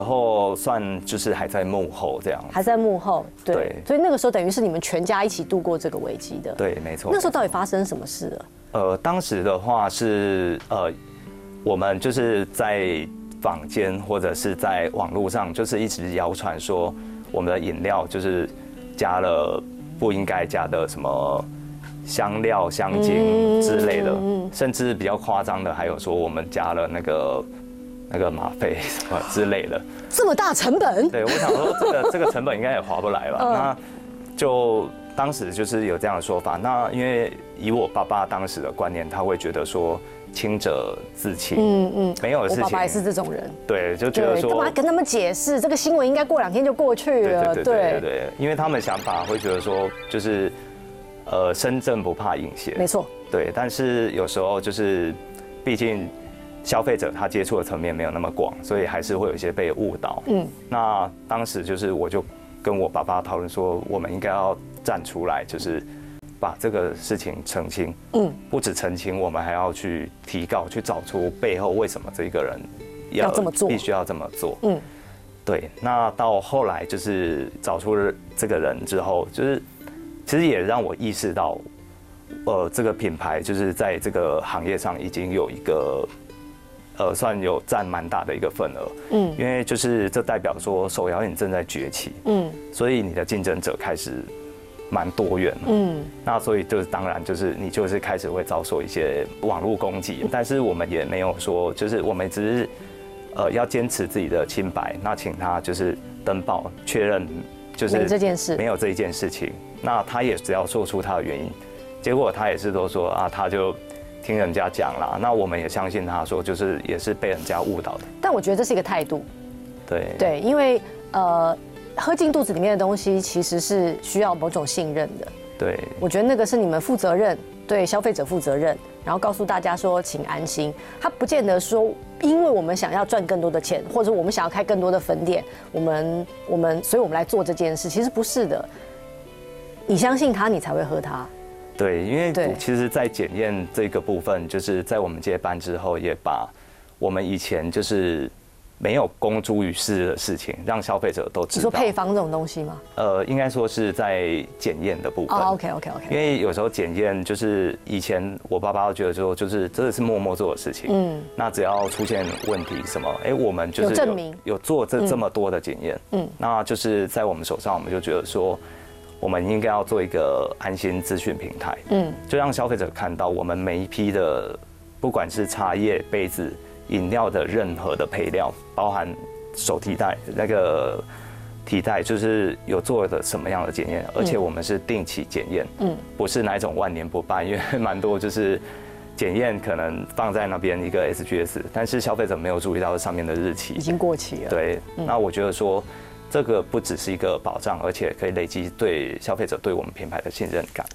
然后算就是还在幕后这样， 还在幕后， 对， 所以那个时候等于是你们全家一起度过这个危机的， 对，没错。 那时候到底发生什么事了？ 当时的话是我们就是在坊间或者是在网络上，就是一直谣传说我们的饮料就是加了不应该加的什么香料、香精之类的，甚至比较夸张的还有说我们加了那个吗啡什么之类的， 这么大成本？ 对，我想说这个成本应该也划不来吧？那就当时就是有这样的说法。那因为以我爸爸当时的观念，他会觉得说清者自清，没有的事情。 我爸爸也是这种人， 对，就觉得说干嘛跟他们解释？这个新闻应该过2天就过去了， 对，因为他们想法会觉得说就是身正不怕影邪， 没错， 对，但是有时候就是毕竟。消费者他接触的层面没有那么广，所以还是会有一些被误导。那当时就是我就跟我爸爸讨论说，我们应该要站出来，就是把这个事情澄清。不止澄清，我们还要去提告，去找出背后为什么这个人要这么做， 必须要这么做。对。那到后来就是找出了这个人之后，就是其实也让我意识到，这个品牌就是在这个行业上已经有一个。算有占蛮大的一个份额，因为就是这代表说手摇饮正在崛起，所以你的竞争者开始蛮多元了，那所以就是当然就是你就是开始会遭受一些网络攻击，但是我们也没有说，就是我们只是要坚持自己的清白，那请他就是登报确认就是没这件事， 没有这一件事情，那他也只要说出他的原因，结果他也是都说啊，他就。听人家讲啦，那我们也相信他说，就是也是被人家误导的。 但我觉得这是一个态度， 对， 因为喝进肚子里面的东西其实是需要某种信任的。 对， 我觉得那个是你们负责任，对消费者负责任，然后告诉大家说，请安心。他不见得说，因为我们想要赚更多的钱，或者我们想要开更多的分店，所以我们来做这件事，其实不是的。你相信他，你才会喝它。 对，因为其实，在检验这个部分，就是在我们接班之后，也把我们以前就是没有公诸于世的事情，让消费者都知道。你说配方这种东西吗？ 应该说是在检验的部分。 OK。 因为有时候检验就是以前我爸爸觉得说，就是真的是默默做的事情。那只要出现问题什么，我们就是证明有做这么多的检验。那就是在我们手上，我们就觉得说。我们应该要做一个安心资讯平台，就让消费者看到我们每一批的，不管是茶叶、杯子、饮料的任何的配料，包含手提袋那个提袋，就是有做的什么样的检验，而且我们是定期检验，不是哪一种万年不败，因为蛮多就是检验可能放在那边一个 SGS， 但是消费者没有注意到上面的日期已经过期了。 对，那我觉得说。这个不只是一个保障，而且可以累积对消费者对我们品牌的信任感。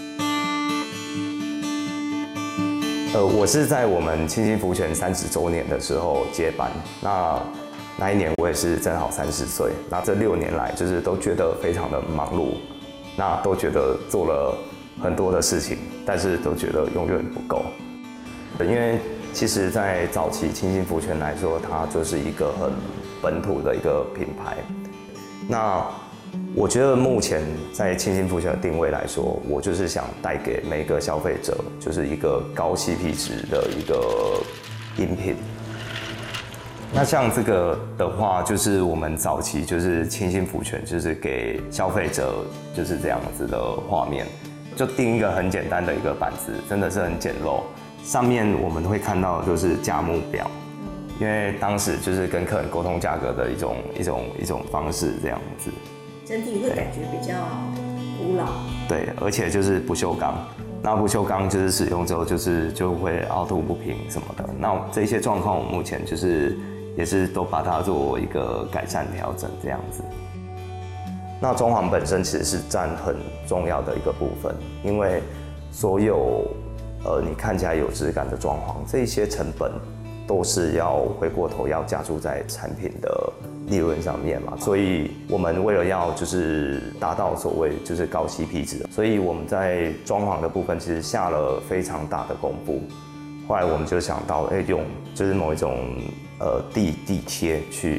我是在我们清新福泉30周年的时候接班，那一年我也是正好30岁，那这6年来就是都觉得非常的忙碌，那都觉得做了很多的事情，但是都觉得永远不够。因为其实，在早期清新福泉来说，它就是一个很本土的一个品牌。那我觉得目前在清新福泉的定位来说，我就是想带给每个消费者，就是一个高 CP 值的一个饮品。那像这个的话，就是我们早期就是清新福泉，就是给消费者就是这样子的画面，就定一个很简单的一个板子，真的是很简陋。上面我们会看到就是价目表。因为当时就是跟客人沟通价格的一种方式这样子， 整体会感觉比较古老。 对，而且就是不锈钢，那不锈钢就是使用之后就会凹凸不平什么的。那这些状况我目前就是也是都把它做一个改善调整这样子。那装潢本身其实是占很重要的一个部分，因为所有你看起来有质感的装潢，这些成本。都是要回过头要加注在产品的利润上面嘛，所以我们为了要就是达到所谓就是高 CP 值，所以我们在装潢的部分其实下了非常大的功夫。后来我们就想到，用就是某一种地贴去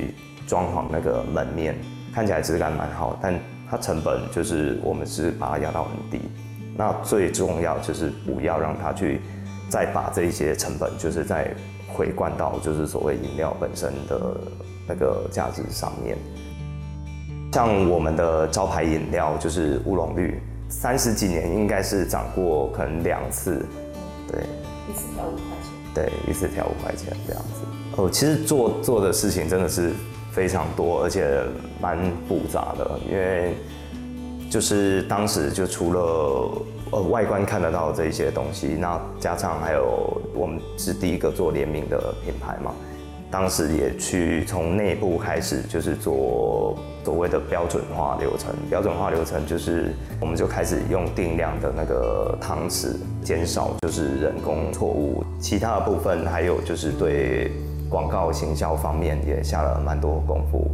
装潢那个门面，看起来质感蛮好，但它成本就是我们是把它压到很低。那最重要就是不要让它去再把这一些成本，就是再回灌到就是所谓饮料本身的那个价值上面。像我们的招牌饮料就是乌龙绿，30几年应该是涨过可能2次，对， 一次调5块钱， 对，一次调5块钱这样子。其实做的事情真的是非常多，而且蛮复杂的，因为就是当时就除了外观看得到这些东西，那加上还有我们是第一个做联名的品牌嘛，当时也去从内部开始就是做所谓的标准化流程。标准化流程就是我们就开始用定量的那个汤匙，减少就是人工错误。其他的部分还有就是对广告行销方面也下了蛮多功夫。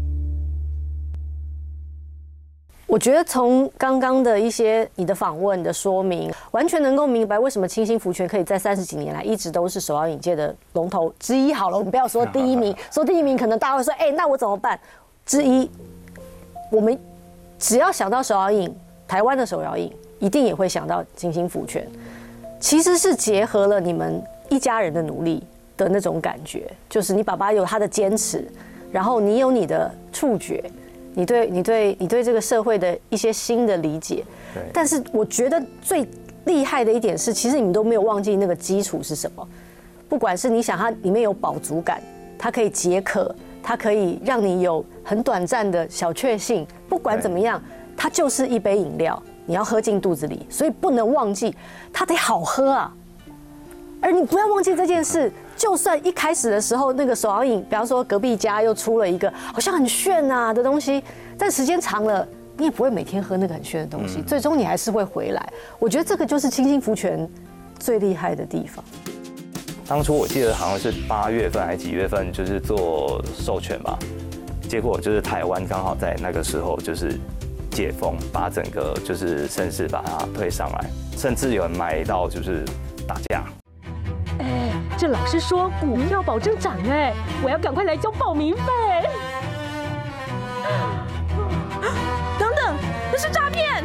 我觉得从刚刚的一些你的访问的说明，完全能够明白为什么清新福全可以在30几年来一直都是手摇饮界的龙头之一。好了，我们不要说第一名，说第一名可能大家会说，那我怎么办？之一，我们只要想到手摇饮，台湾的手摇饮，一定也会想到清新福全。其实是结合了你们一家人的努力的那种感觉，就是你爸爸有他的坚持，然后你有你的触觉。你对这个社会的一些新的理解，但是我觉得最厉害的一点是，其实你们都没有忘记那个基础是什么。不管是你想它里面有饱足感，它可以解渴，它可以让你有很短暂的小确幸，不管怎么样，它就是一杯饮料，你要喝进肚子里，所以不能忘记它得好喝啊。而你不要忘记这件事，就算一开始的时候那个手摇饮，比方说隔壁家又出了一个好像很炫啊的东西，但时间长了，你也不会每天喝那个很炫的东西，最终你还是会回来。我觉得这个就是清新福全最厉害的地方。 当初我记得好像是8月份还是几月份，就是做授权吧，结果就是台湾刚好在那个时候就是解封，把整个就是盛世把它推上来，甚至有人买到就是打架。 这老师说股票保证涨我要赶快来交报名费。等等，这是诈骗！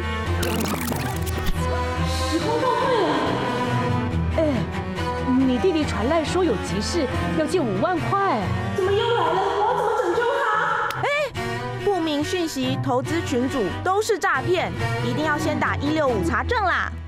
时空倒退了。你弟弟传来说有急事，要借5万块。 怎么又来了？我要怎么拯救他？ 不明讯息投资群组都是诈骗，一定要先打165查证啦。